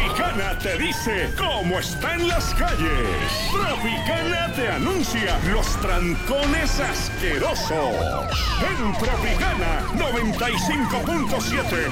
Tropicana te dice cómo está en las calles. Tropicana te anuncia los trancones asquerosos. En Tropicana 95.7.